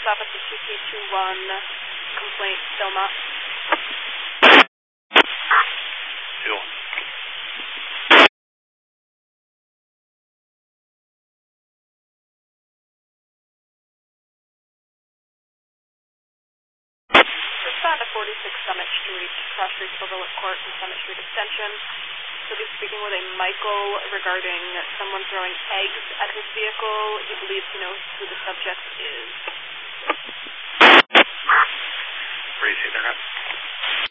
Office of 2K21, complaint, Belmont. Respond to 46 Summit Street, Cross Street, Silverwood Court, and Summit Street Extension. He'll be speaking with a Michael regarding someone throwing eggs at his vehicle. He believes he knows who the subject is. Where do you see that?